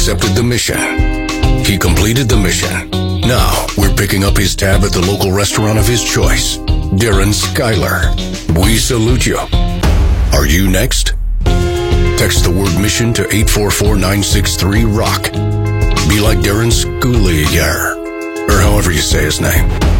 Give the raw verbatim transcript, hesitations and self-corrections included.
accepted the mission. He completed the mission. Now, we're picking up his tab at the local restaurant of his choice. Darren Skyler. We salute you. Are you next? Text the word mission to eight four four nine six three ROCK. Be like Darren Skyler, or however you say his name.